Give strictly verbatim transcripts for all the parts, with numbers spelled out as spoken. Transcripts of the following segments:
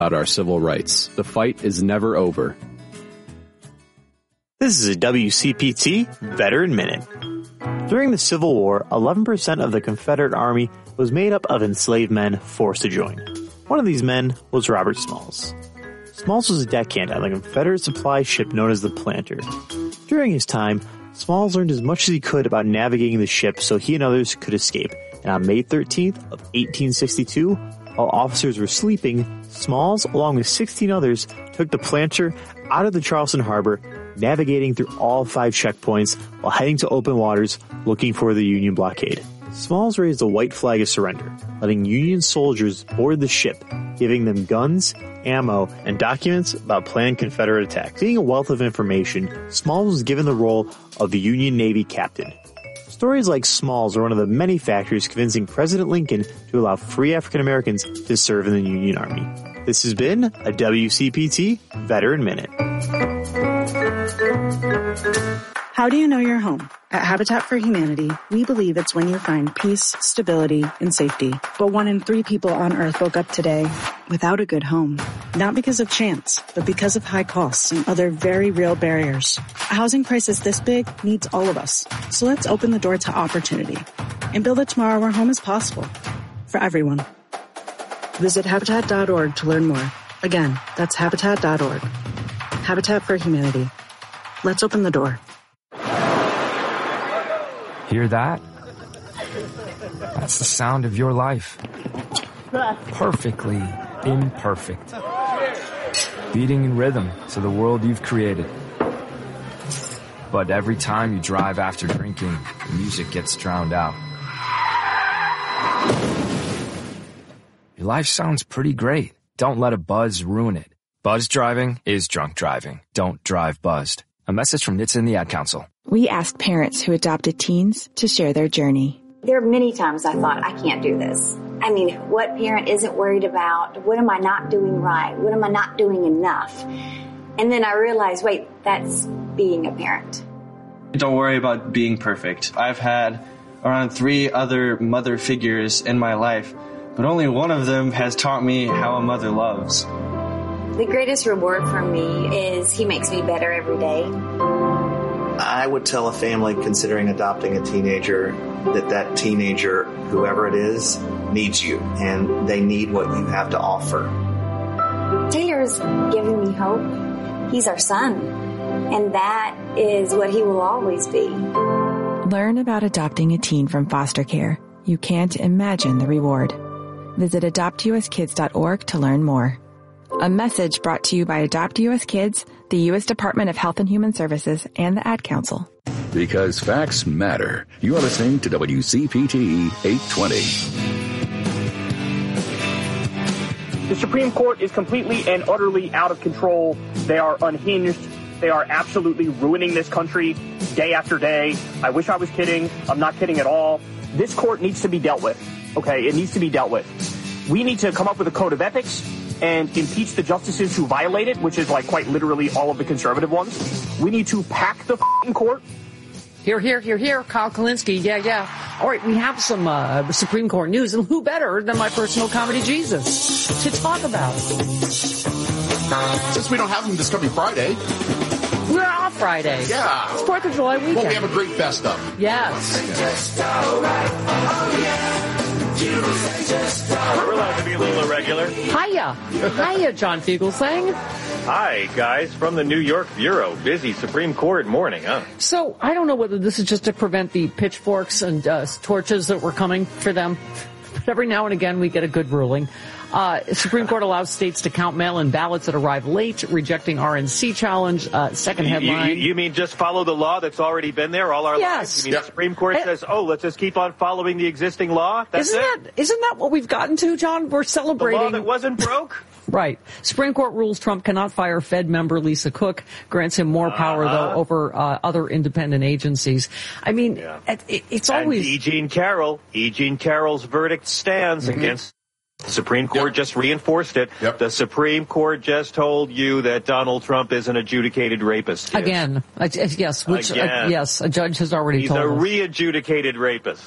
about our civil rights. The fight is never over. This is a W C P T Veteran Minute. During the Civil War, eleven percent of the Confederate Army was made up of enslaved men forced to join. One of these men was Robert Smalls. Smalls was a deckhand on the Confederate supply ship known as the Planter. During his time, Smalls learned as much as he could about navigating the ship so he and others could escape. And on May thirteenth of eighteen sixty-two, while officers were sleeping, Smalls, along with sixteen others, took the Planter out of the Charleston harbor, navigating through all five checkpoints while heading to open waters looking for the Union blockade. Smalls raised a white flag of surrender, letting Union soldiers board the ship, giving them guns, ammo, and documents about planned Confederate attacks. Being a wealth of information, Smalls was given the role of the Union Navy captain. Stories like Smalls are one of the many factors convincing President Lincoln to allow free African Americans to serve in the Union Army. This has been a W C P T Veteran Minute. How do you know you're home? At Habitat for Humanity, we believe it's when you find peace, stability, and safety. But one in three people on Earth woke up today without a good home. Not because of chance, but because of high costs and other very real barriers. A housing crisis this big needs all of us. So let's open the door to opportunity and build a tomorrow where home is possible for everyone. Visit Habitat dot org to learn more. Again, that's Habitat dot org. Habitat for Humanity. Let's open the door. Hear that? That's the sound of your life. Perfectly imperfect. Beating in rhythm to the world you've created. But every time you drive after drinking, the music gets drowned out. Your life sounds pretty great. Don't let a buzz ruin it. Buzz driving is drunk driving. Don't drive buzzed. A message from N H T S A and the Ad Council. We asked parents who adopted teens to share their journey. There are many times I thought, I can't do this. I mean, what parent isn't worried about? What am I not doing right? What am I not doing enough? And then I realized, wait, that's being a parent. Don't worry about being perfect. I've had around three other mother figures in my life, but only one of them has taught me how a mother loves. The greatest reward for me is he makes me better every day. I would tell a family considering adopting a teenager that that teenager, whoever it is, needs you, and they need what you have to offer. Taylor's giving me hope. He's our son, and that is what he will always be. Learn about adopting a teen from foster care. You can't imagine the reward. Visit adopt u s kids dot org to learn more. A message brought to you by Adopt U S Kids, the U S Department of Health and Human Services, and the Ad Council. Because facts matter. You are listening to W C P T eight twenty. The Supreme Court is completely and utterly out of control. They are unhinged. They are absolutely ruining this country day after day. I wish I was kidding. I'm not kidding at all. This court needs to be dealt with. Okay, it needs to be dealt with. We need to come up with a code of ethics and impeach the justices who violate it, which is like quite literally all of the conservative ones. We need to pack the f***ing court. Here, here, here, here, Kyle Kalinske. Yeah, yeah. All right, we have some uh, Supreme Court news, and who better than my personal comedy Jesus to talk about it? Since we don't have them this coming Friday. We're off Friday. Yeah. It's fourth of July weekend. Well, we have a great best of. Yes. Just all right. Oh, yeah. We're allowed to be a little irregular. Hiya. Hiya, John Fugelsang. Hi, guys, from the New York Bureau. Busy Supreme Court morning, huh? So, I don't know whether this is just to prevent the pitchforks and uh, torches that were coming for them, but every now and again we get a good ruling. Uh, Supreme Court allows states to count mail-in ballots that arrive late, rejecting R N C challenge. Uh, second headline. You, you, you mean just follow the law that's already been there all our yes. lives? You mean Yep. the Supreme Court I, says, oh, let's just keep on following the existing law? That's isn't it? that isn't that what we've gotten to, John? We're celebrating the law that wasn't broke. Right. Supreme Court rules Trump cannot fire Fed member Lisa Cook, grants him more power, uh-huh. though, over uh, other independent agencies. I mean, yeah. it, it, it's and always... E. Jean Carroll, E. Jean Carroll's verdict stands mm-hmm. against... The Supreme Court yep. just reinforced it. Yep. The Supreme Court just told you that Donald Trump is an adjudicated rapist. Again. Uh, yes, which, Again. Uh, yes, a judge has already He's told us. He's a re-adjudicated rapist.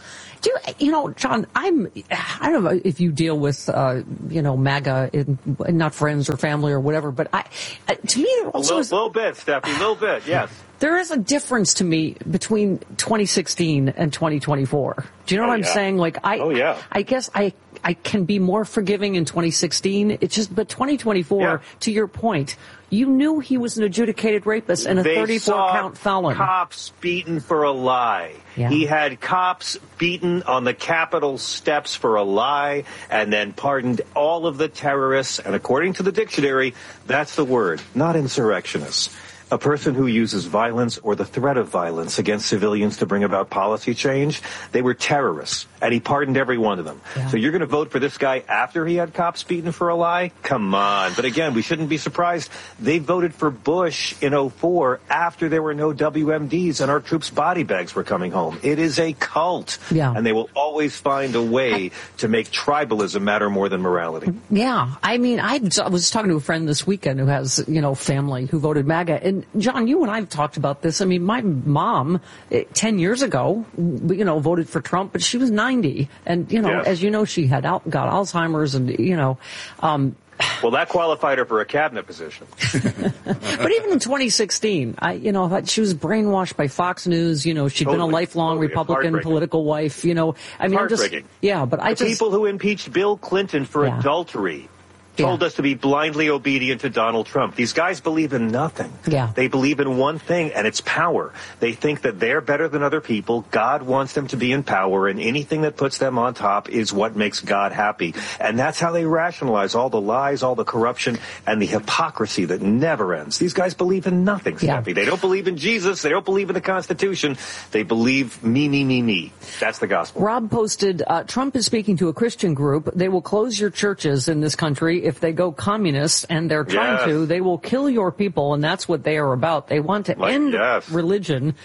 Do you, you know, John, I'm, I don't know if you deal with, uh, you know, MAGA, in, not friends or family or whatever, but I, uh, to me, there A also little, is, little bit, Steffi, a little bit, yes. there is a difference to me between twenty sixteen and twenty twenty-four. Do you know Oh, what I'm yeah. saying? Like, I, Oh, yeah. I guess I, I can be more forgiving in twenty sixteen. It's just, but twenty twenty-four, Yeah. to your point, you knew he was an adjudicated rapist and a They thirty-four saw count felon. Cops beaten for a lie. Yeah. He had cops beaten on the Capitol steps for a lie and then pardoned all of the terrorists. And according to the dictionary, that's the word, not insurrectionists. A person who uses violence or the threat of violence against civilians to bring about policy change, they were terrorists, and he pardoned every one of them. Yeah. So you're going to vote for this guy after he had cops beaten for a lie? Come on. But again, we shouldn't be surprised. They voted for Bush in oh four after there were no W M Ds and our troops' body bags were coming home. It is a cult. Yeah. And they will always find a way to make tribalism matter more than morality. Yeah, I mean, I was talking to a friend this weekend who has, you know, family who voted MAGA. And, John, you and I have talked about this. I mean, my mom, eh, ten years ago, you know, voted for Trump, but she was ninety. And, you know, Yes. as you know, she had out, got Alzheimer's and, you know. Um, Well, that qualified her for a cabinet position. but even in twenty sixteen, I, you know, she was brainwashed by Fox News. You know, she'd been a Totally. lifelong Totally. It's Republican heartbreaking. political wife. You know, I mean, I'm just, Heartbreaking. yeah, but I The just. people who impeached Bill Clinton for Yeah. adultery told us to be blindly obedient to Donald Trump. These guys believe in nothing. Yeah. They believe in one thing, and it's power. They think that they're better than other people. God wants them to be in power, and anything that puts them on top is what makes God happy. And that's how they rationalize all the lies, all the corruption, and the hypocrisy that never ends. These guys believe in nothing, Yeah. Steffi. They don't believe in Jesus. They don't believe in the Constitution. They believe me, me, me, me. That's the gospel. Rob posted, uh, Trump is speaking to a Christian group. They will close your churches in this country if they go communist, and they're trying Yes. to. They will kill your people, and that's what they are about. They want to Like, end yes. religion.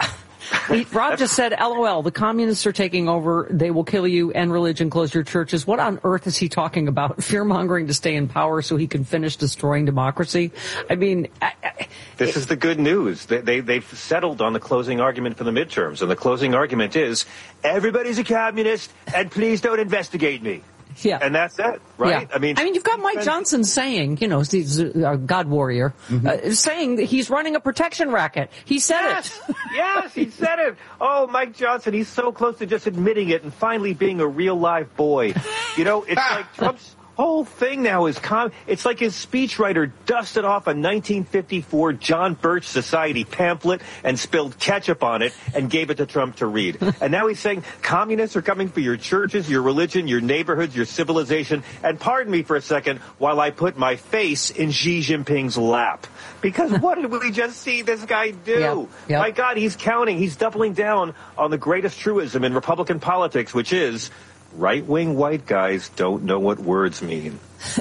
He, Rob just said, LOL, the communists are taking over. They will kill you, end religion, close your churches. What on earth is he talking about? Fear-mongering to stay in power so he can finish destroying democracy? I mean... I, I, This is the good news. They, they, they've settled on the closing argument for the midterms, and the closing argument is, everybody's a communist, and please don't investigate me. Yeah. And that's it, right? Yeah. I mean, I mean, you've got Mike Johnson saying, you know, he's a God warrior, Mm-hmm. uh, saying that he's running a protection racket. He said yes, it. yes, he said it. Oh, Mike Johnson, he's so close to just admitting it and finally being a real live boy. You know, it's like Trump's whole thing now is com- it's like his speechwriter dusted off a nineteen fifty-four John Birch Society pamphlet and spilled ketchup on it and gave it to Trump to read. And now he's saying communists are coming for your churches, your religion, your neighborhoods, your civilization. And pardon me for a second while I put my face in Xi Jinping's lap. Because what did we just see this guy do? Yep, yep. My God, he's counting. He's doubling down on the greatest truism in Republican politics, which is right-wing white guys don't know what words mean.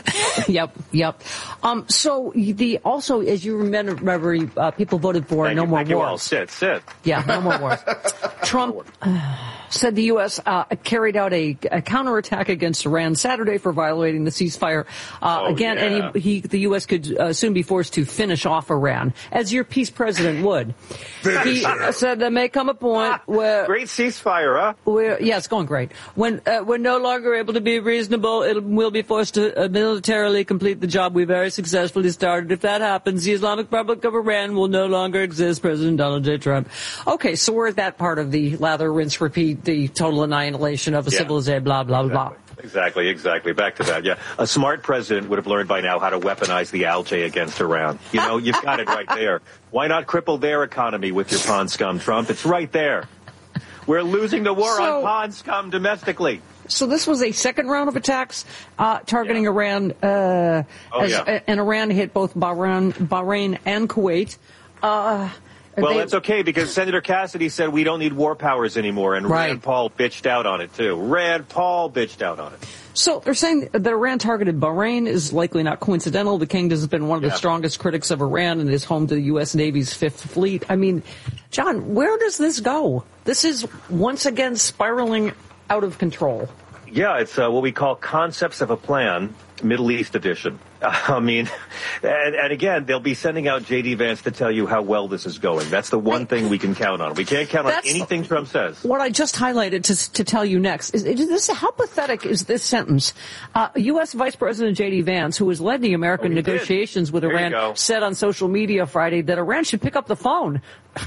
Yep, yep. Um, so the also, as you remember, uh, people voted for Thank no you, more thank you all. wars. Sit, sit. Yeah, no more wars. Trump uh, said the U S uh, carried out a, a counterattack against Iran Saturday for violating the ceasefire. Uh, Oh, again, yeah. and he, he, the U S could uh, soon be forced to finish off Iran, as your peace president would. He uh, said there may come a point where Great ceasefire, huh? We're, yeah, it's going great. When uh, we're no longer able to be reasonable, it will be forced to uh, militarily complete the job we very successfully started. If that happens, the Islamic Republic of Iran will no longer exist. President Donald J. Trump. Okay, so we're at that part of the lather, rinse, repeat, the total annihilation of a Yeah. civilization, blah, blah, blah. Exactly, exactly. Back to that, yeah. A smart president would have learned by now how to weaponize the algae against Iran. You know, you've got it right there. Why not cripple their economy with your pond scum, Trump? It's right there. We're losing the war So- on pond scum domestically. So this was a second round of attacks uh, targeting yeah. Iran, uh, oh, as, yeah. and Iran hit both Bahrain, Bahrain and Kuwait. Uh, Well, they, that's okay because Senator Cassidy said we don't need war powers anymore, and right. Rand Paul bitched out on it too. Rand Paul bitched out on it. So they're saying that Iran targeted Bahrain is likely not coincidental. The kingdom has been one of the yeah. strongest critics of Iran and is home to the U S. Navy's Fifth Fleet. I mean, John, where does this go? This is once again spiraling out of control. Yeah, it's uh, what we call Concepts of a Plan, Middle East edition. I mean, and, and again, they'll be sending out J D Vance to tell you how well this is going. That's the one thing we can count on. We can't count on That's anything Trump says. What I just highlighted to, to tell you next is, is this, how pathetic is this sentence? Uh, U S Vice President J D Vance, who has led the American oh, negotiations did. with there Iran, said on social media Friday that Iran should pick up the phone.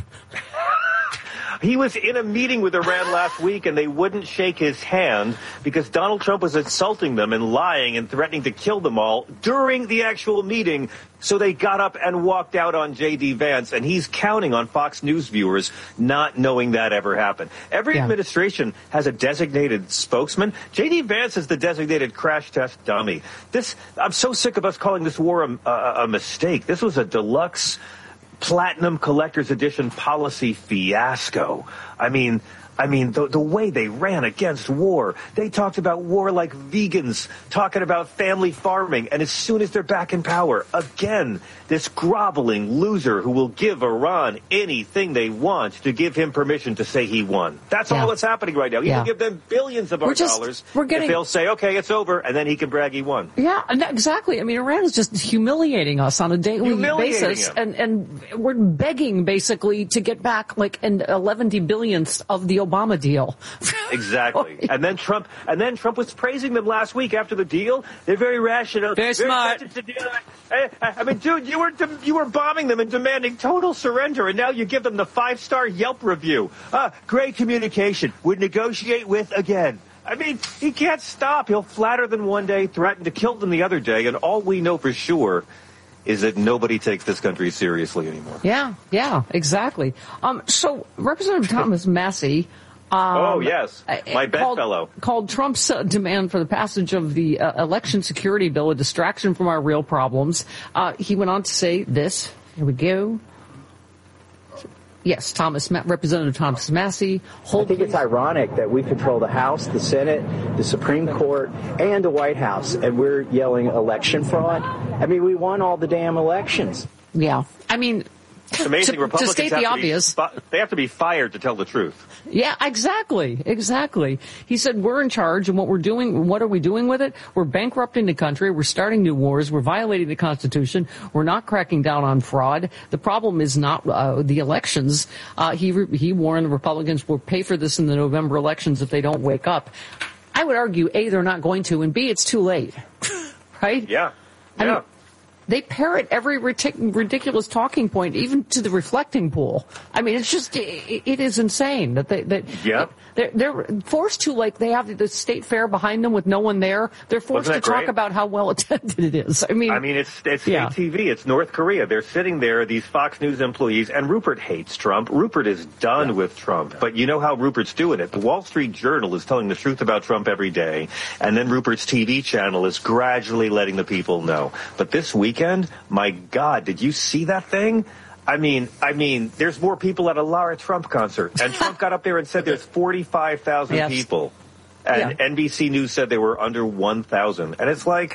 He was in a meeting with Iran last week, and they wouldn't shake his hand because Donald Trump was insulting them and lying and threatening to kill them all during the actual meeting. So they got up and walked out on J D Vance, and he's counting on Fox News viewers not knowing that ever happened. Every yeah. administration has a designated spokesman. J D Vance is the designated crash test dummy. This, I'm so sick of us calling this war a, a, a mistake. This was a deluxe Platinum Collector's Edition policy fiasco. I mean, I mean, the, the way they ran against war, they talked about war like vegans, talking about family farming, and as soon as they're back in power, again, this groveling loser who will give Iran anything they want to give him permission to say he won. That's yeah. all that's happening right now. He yeah. will give them billions of our we're just, dollars we're getting, if they'll say, okay, it's over, and then he can brag he won. Yeah, exactly. I mean, Iran is just humiliating us on a daily basis, and, and we're begging, basically, to get back like an eleven billionth of the Obama deal. Exactly. And then Trump and then Trump was praising them last week after the deal. They're very rational. Very, very smart. I, I mean, dude, you were you were bombing them and demanding total surrender, and now you give them the five-star Yelp review. Ah, great communication. Would negotiate with again. I mean, he can't stop. He'll flatter them one day, threaten to kill them the other day, and all we know for sure is that nobody takes this country seriously anymore. Yeah, yeah, exactly. Um, so Representative Thomas Massie, um, oh yes, my bedfellow, called, called Trump's uh, demand for the passage of the uh, election security bill a distraction from our real problems. Uh, he went on to say this. Here we go. Yes, Thomas, Representative Thomas Massie. I think it's ironic that we control the House, the Senate, the Supreme Court, and the White House, and we're yelling election fraud. I mean, we won all the damn elections. Yeah, I mean, it's amazing. To, Republicans to state have the to obvious, be, they have to be fired to tell the truth. Yeah, exactly, exactly. He said, we're in charge, and what we're doing, what are we doing with it? We're bankrupting the country, we're starting new wars, we're violating the Constitution, we're not cracking down on fraud. The problem is not uh, the elections. Uh, he he warned the Republicans will pay for this in the November elections if they don't wake up. I would argue, A, they're not going to, and B, it's too late. Right? Yeah, I yeah. mean, they parrot every ridic- ridiculous talking point, even to the reflecting pool. I mean, it's just, it, it is insane that they, that yeah. they're, they're forced to, like, they have the state fair behind them with no one there. They're forced to great? talk about how well attended it is. I mean, I mean, it's, it's yeah. state T V. It's North Korea. They're sitting there, these Fox News employees, and Rupert hates Trump. Rupert is done yeah. with Trump. But you know how Rupert's doing it. The Wall Street Journal is telling the truth about Trump every day, and then Rupert's T V channel is gradually letting the people know. But this weekend, my God, did you see that thing? I mean, I mean, there's more people at a Lara Trump concert. And Trump got up there and said there's forty-five thousand yes. people. And yeah. N B C News said they were under one thousand. And it's like,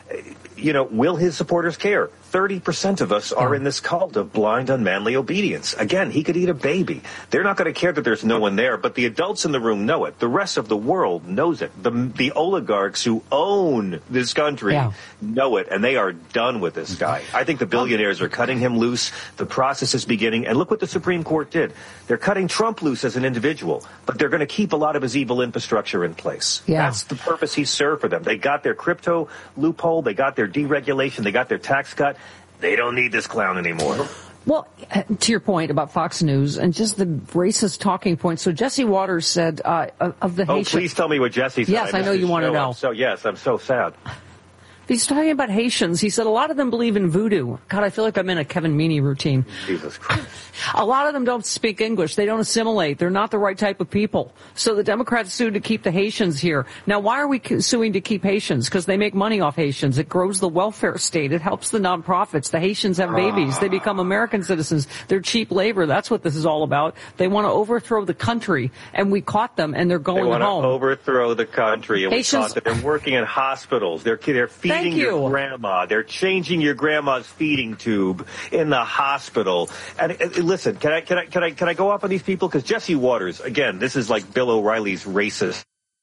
you know, will his supporters care? thirty percent of us are in this cult of blind, unmanly obedience. Again, he could eat a baby. They're not going to care that there's no one there, but the adults in the room know it. The rest of the world knows it. The, the oligarchs who own this country yeah. know it, and they are done with this guy. I think the billionaires are cutting him loose. The process is beginning, and look what the Supreme Court did. They're cutting Trump loose as an individual, but they're going to keep a lot of his evil infrastructure in place. Yeah. That's the purpose he served for them. They got their crypto loophole. They got their deregulation. They got their tax cut. They don't need this clown anymore. Well, to your point about Fox News and just the racist talking points. So Jesse Waters said uh, of the Oh, Haitian... please tell me what Jesse said. Yes, I, I know you want to know. I'm so yes, I'm so sad. He's talking about Haitians. He said a lot of them believe in voodoo. God, I feel like I'm in a Kevin Meaney routine. Jesus Christ. A lot of them don't speak English. They don't assimilate. They're not the right type of people. So the Democrats sued to keep the Haitians here. Now, why are we suing to keep Haitians? Because they make money off Haitians. It grows the welfare state. It helps the nonprofits. The Haitians have babies. They become American citizens. They're cheap labor. That's what this is all about. They want to overthrow the country, and we caught them, and they're going home. They want home. to overthrow the country, and Haitians, we caught them. They're working in hospitals. They're, they're feeding you. your grandma. They're changing your grandma's feeding tube in the hospital. And, and listen, can I, can I, can I, can I go off on these people? Because Jesse Waters, again, this is like Bill O'Reilly's racist.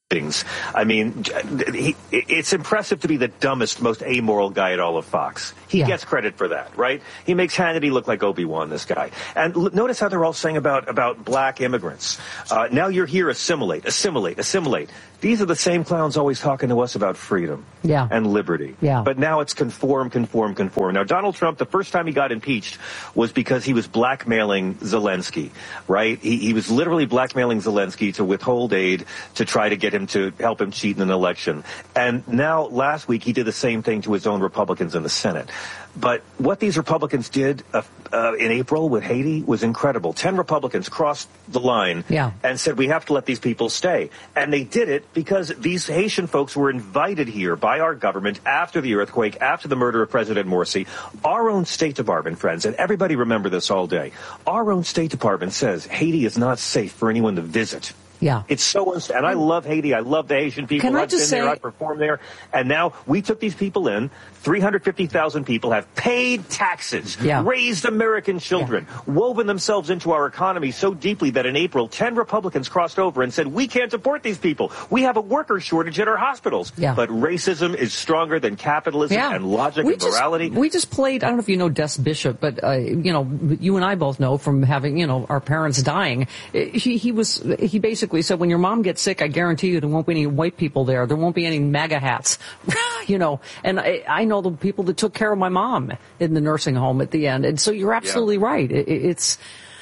things. I mean, he, it's impressive to be the dumbest, most amoral guy at all of Fox. He yeah. gets credit for that, right? He makes Hannity look like Obi-Wan, this guy. And l- notice how they're all saying about, about black immigrants. Uh, now you're here, assimilate, assimilate, assimilate. These are the same clowns always talking to us about freedom yeah. and liberty. Yeah. But now it's conform, conform, conform. Now, Donald Trump, the first time he got impeached was because he was blackmailing Zelensky, right? He, he was literally blackmailing Zelensky to withhold aid to try to get him to help him cheat in an election. And now, last week, he did the same thing to his own Republicans in the Senate. But what these Republicans did uh, uh, in April with Haiti was incredible. Ten Republicans crossed the line yeah. and said, we have to let these people stay. And they did it because these Haitian folks were invited here by our government after the earthquake, after the murder of President Morsi. Our own State Department, friends, and everybody remember this all day, our own State Department says Haiti is not safe for anyone to visit. Yeah. It's so, unst- and I love Haiti. I love the Haitian people. Can I I've just been say, there. I performed there. And now we took these people in. three hundred fifty thousand people have paid taxes, yeah. raised American children, yeah. woven themselves into our economy so deeply that in April, ten Republicans crossed over and said, we can't deport these people. We have a worker shortage at our hospitals. Yeah. But racism is stronger than capitalism yeah. and logic we and just, morality. We just played, I don't know if you know Des Bishop, but, uh, you know, you and I both know from having, you know, our parents dying. He, he was, he basically said, when your mom gets sick, I guarantee you there won't be any white people there. There won't be any MAGA hats, you know. And I, I know the people that took care of my mom in the nursing home at the end. And so you're absolutely yeah. right. It, it's,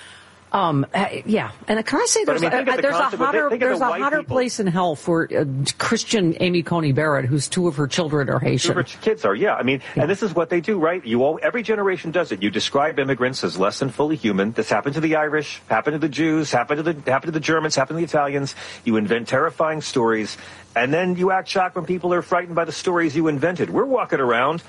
um, yeah. And can I say there's, I mean, a, the there's a hotter, the, there's the a hotter people. place in hell for uh, Christian Amy Coney Barrett, whose two of her children are Haitian. Two of her kids are, yeah. I mean, yeah. and this is what they do, right? You all, every generation does it. You describe immigrants as less than fully human. This happened to the Irish, happened to the Jews, happened to the, happened to the Germans, happened to the Italians. You invent terrifying stories, and then you act shocked when people are frightened by the stories you invented. We're walking around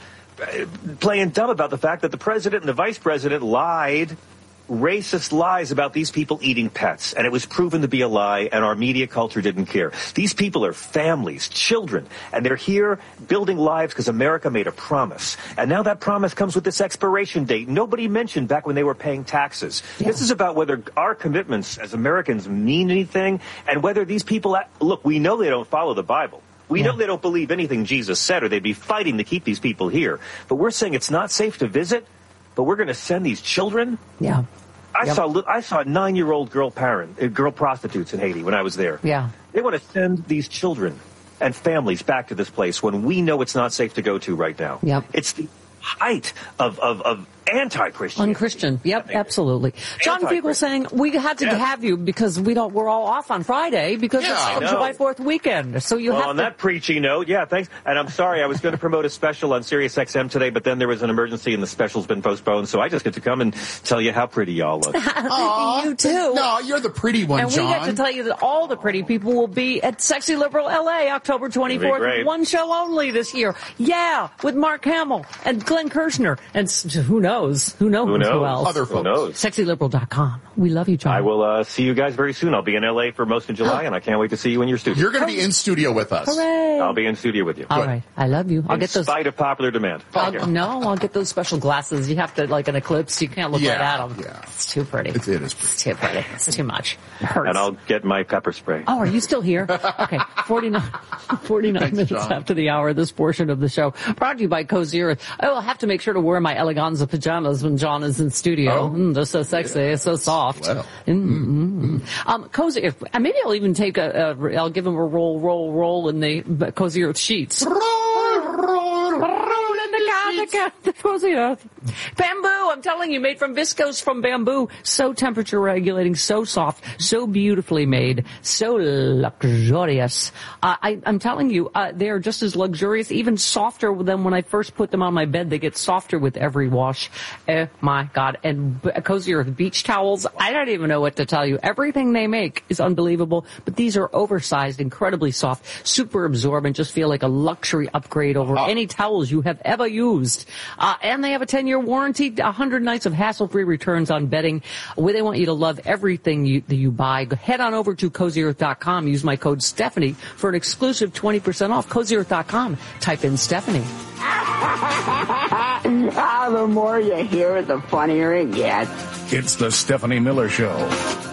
playing dumb about the fact that the president and the vice president lied, racist lies about these people eating pets, and it was proven to be a lie, and our media culture didn't care. These people are families, children, and they're here building lives because America made a promise. And now that promise comes with this expiration date. Nobody mentioned back when they were paying taxes. Yeah. This is about whether our commitments as Americans mean anything, and whether these people, look, we know they don't follow the Bible. We yeah. know they don't believe anything Jesus said, or they'd be fighting to keep these people here. But we're saying it's not safe to visit, but we're going to send these children? Yeah. I yep. saw I saw nine-year-old girl parent, uh, girl prostitutes in Haiti when I was there. Yeah. They want to send these children and families back to this place when we know it's not safe to go to right now. Yep. It's the height of, of, of anti-Christian. Unchristian. Yep, absolutely. John Fugel saying we had to yeah. have you because we don't. We're all off on Friday because yeah, it's July fourth weekend. So you well, have on to... that preachy note, yeah, thanks. And I'm sorry, I was going to promote a special on Sirius X M today, but then there was an emergency and the special's been postponed. So I just get to come and tell you how pretty y'all look. You too. No, you're the pretty one, and John. And we get to tell you that all the pretty people will be at Sexy Liberal L A October twenty-fourth. One show only this year. Yeah, with Mark Hamill and Glenn Kirshner and who knows? Who knows? Who knows? Who else? Other folks. Who knows? sexy liberal dot com. We love you, John. I will uh, see you guys very soon. I'll be in L A for most of July, and I can't wait to see you in your studio. You're going to be in studio with us. Hooray! I'll be in studio with you. All Good. Right. I love you. I'll in get those. In spite of popular demand. I'll, no, I'll get those special glasses. You have to, like an eclipse, you can't look yeah, right at them. Yeah. It's too pretty. It, it is pretty. It's too pretty. It's too much. It hurts. And I'll get my pepper spray. Oh, are you still here? Okay. forty-nine, forty-nine Thanks, minutes John. After the hour, this portion of the show brought to you by Cozy Earth. I will have to make sure to wear my Eleganza pajamas when John is in studio. Oh. Mm, they're so sexy. Yeah. So soft. Well. Mm-hmm. Um, Cozy Earth. Maybe I'll even take a, a, I'll give him a roll, roll, roll in the Cozy Earth sheets. Roll, roll, roll in the sheets. The Cozy Earth. Bamboo, I'm telling you, made from viscose from bamboo. So temperature regulating, so soft, so beautifully made, so luxurious. Uh, I, I'm telling you, uh, they are just as luxurious, even softer than when I first put them on my bed. They get softer with every wash. Oh my God. And Cozy Earth beach towels, I don't even know what to tell you. Everything they make is unbelievable, but these are oversized, incredibly soft, super absorbent, just feel like a luxury upgrade over uh-huh. any towels you have ever used. Uh, and they have a ten-year warranty, one hundred nights of hassle-free returns on bedding, where they want you to love everything you, that you buy. Head on over to cozy earth dot com. Use my code Stephanie for an exclusive twenty percent off. cozy earth dot com. Type in Stephanie. Ah, the more you hear it, the funnier it gets. It's the Stephanie Miller Show.